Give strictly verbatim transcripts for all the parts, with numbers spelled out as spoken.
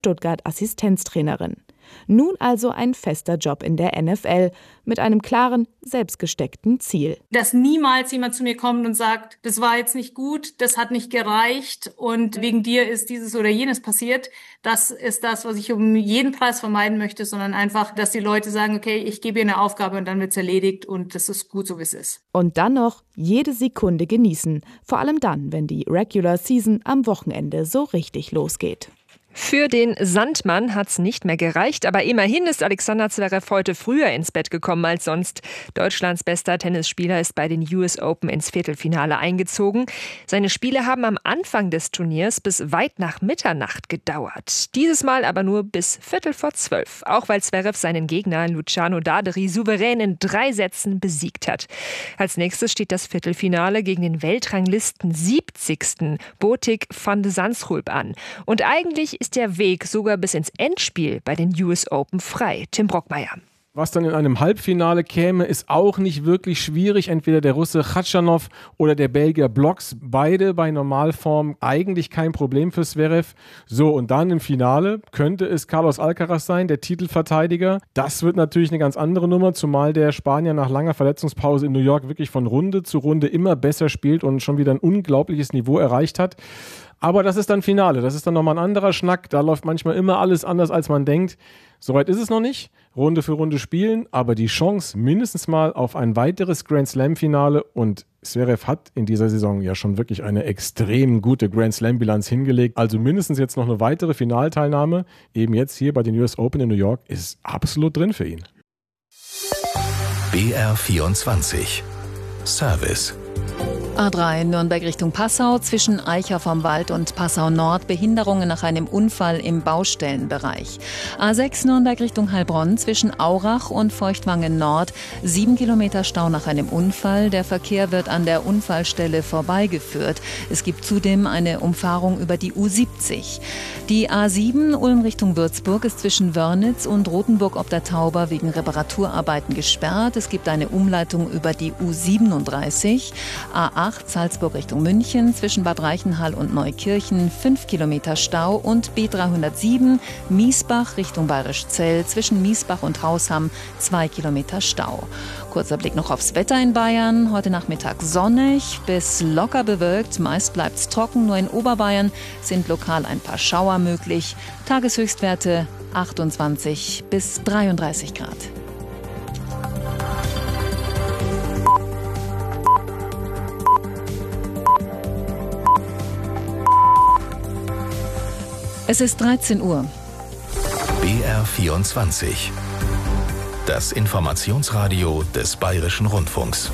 Stuttgart Assistenztrainerin. Nun also ein fester Job in der N F L mit einem klaren, selbstgesteckten Ziel. Dass niemals jemand zu mir kommt und sagt, das war jetzt nicht gut, das hat nicht gereicht und wegen dir ist dieses oder jenes passiert. Das ist das, was ich um jeden Preis vermeiden möchte, sondern einfach, dass die Leute sagen, okay, ich gebe ihr eine Aufgabe und dann wird's erledigt und das ist gut, so wie es ist. Und dann noch jede Sekunde genießen, vor allem dann, wenn die Regular Season am Wochenende so richtig losgeht. Für den Sandmann hat's nicht mehr gereicht, aber immerhin ist Alexander Zverev heute früher ins Bett gekommen als sonst. Deutschlands bester Tennisspieler ist bei den U S Open ins Viertelfinale eingezogen. Seine Spiele haben am Anfang des Turniers bis weit nach Mitternacht gedauert. Dieses Mal aber nur bis Viertel vor zwölf, auch weil Zverev seinen Gegner Luciano Daderi souverän in drei Sätzen besiegt hat. Als nächstes steht das Viertelfinale gegen den Weltranglisten siebzigsten Botic van de Zandschulp an. Und eigentlich ist der Weg sogar bis ins Endspiel bei den U S Open frei. Tim Brockmeier. Was dann in einem Halbfinale käme, ist auch nicht wirklich schwierig. Entweder der Russe Khachanov oder der Belgier Blocks. Beide bei Normalform eigentlich kein Problem für Zverev. So, und dann im Finale könnte es Carlos Alcaraz sein, der Titelverteidiger. Das wird natürlich eine ganz andere Nummer, zumal der Spanier nach langer Verletzungspause in New York wirklich von Runde zu Runde immer besser spielt und schon wieder ein unglaubliches Niveau erreicht hat. Aber das ist dann Finale, das ist dann nochmal ein anderer Schnack. Da läuft manchmal immer alles anders, als man denkt. Soweit ist es noch nicht. Runde für Runde spielen, aber die Chance mindestens mal auf ein weiteres Grand Slam-Finale. Und Zverev hat in dieser Saison ja schon wirklich eine extrem gute Grand Slam-Bilanz hingelegt. Also mindestens jetzt noch eine weitere Finalteilnahme, eben jetzt hier bei den U S Open in New York, ist absolut drin für ihn. B R vierundzwanzig Service. A drei Nürnberg Richtung Passau, zwischen Eicher vom Wald und Passau Nord Behinderungen nach einem Unfall im Baustellenbereich. A sechs Nürnberg Richtung Heilbronn, zwischen Aurach und Feuchtwangen Nord, sieben Kilometer Stau nach einem Unfall. Der Verkehr wird an der Unfallstelle vorbeigeführt. Es gibt zudem eine Umfahrung über die U siebzig. Die A sieben Ulm Richtung Würzburg ist zwischen Wörnitz und Rothenburg ob der Tauber wegen Reparaturarbeiten gesperrt. Es gibt eine Umleitung über die U siebenunddreißig. A acht Salzburg Richtung München, zwischen Bad Reichenhall und Neukirchen fünf Kilometer Stau und B dreihundertsieben Miesbach Richtung Bayerischzell, zwischen Miesbach und Hausham zwei Kilometer Stau. Kurzer Blick noch aufs Wetter in Bayern. Heute Nachmittag sonnig bis locker bewölkt. Meist bleibt es trocken. Nur in Oberbayern sind lokal ein paar Schauer möglich. Tageshöchstwerte achtundzwanzig bis dreiunddreißig Grad. Es ist dreizehn Uhr. B R vierundzwanzig. Das Informationsradio des Bayerischen Rundfunks.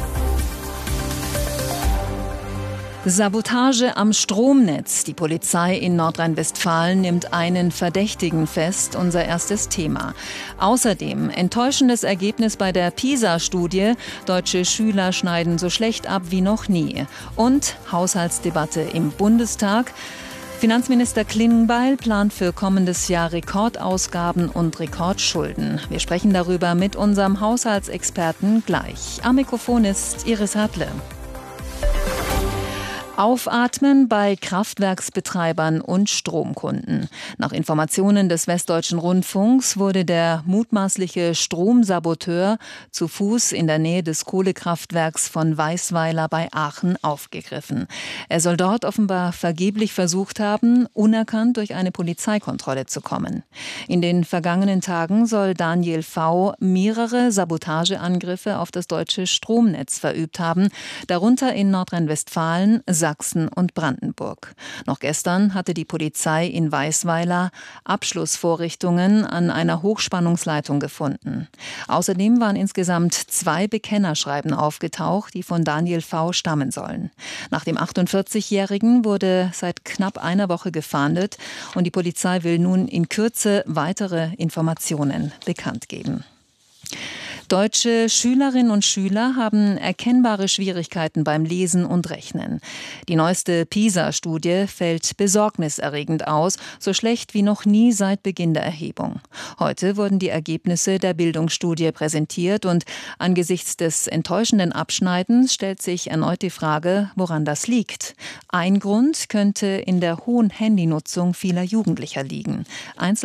Sabotage am Stromnetz. Die Polizei in Nordrhein-Westfalen nimmt einen Verdächtigen fest. Unser erstes Thema. Außerdem enttäuschendes Ergebnis bei der PISA-Studie. Deutsche Schüler schneiden so schlecht ab wie noch nie. Und Haushaltsdebatte im Bundestag. Finanzminister Klingbeil plant für kommendes Jahr Rekordausgaben und Rekordschulden. Wir sprechen darüber mit unserem Haushaltsexperten gleich. Am Mikrofon ist Iris Hartle. Aufatmen bei Kraftwerksbetreibern und Stromkunden. Nach Informationen des Westdeutschen Rundfunks wurde der mutmaßliche Stromsaboteur zu Fuß in der Nähe des Kohlekraftwerks von Weisweiler bei Aachen aufgegriffen. Er soll dort offenbar vergeblich versucht haben, unerkannt durch eine Polizeikontrolle zu kommen. In den vergangenen Tagen soll Daniel V. mehrere Sabotageangriffe auf das deutsche Stromnetz verübt haben, darunter in Nordrhein-Westfalen, Sachsen und Brandenburg. Noch gestern hatte die Polizei in Weisweiler Abschlussvorrichtungen an einer Hochspannungsleitung gefunden. Außerdem waren insgesamt zwei Bekennerschreiben aufgetaucht, die von Daniel V. stammen sollen. Nach dem achtundvierzigjährigen wurde seit knapp einer Woche gefahndet und die Polizei will nun in Kürze weitere Informationen bekannt geben. Deutsche Schülerinnen und Schüler haben erkennbare Schwierigkeiten beim Lesen und Rechnen. Die neueste PISA-Studie fällt besorgniserregend aus, so schlecht wie noch nie seit Beginn der Erhebung. Heute wurden die Ergebnisse der Bildungsstudie präsentiert und angesichts des enttäuschenden Abschneidens stellt sich erneut die Frage, woran das liegt. Ein Grund könnte in der hohen Handynutzung vieler Jugendlicher liegen. Einzel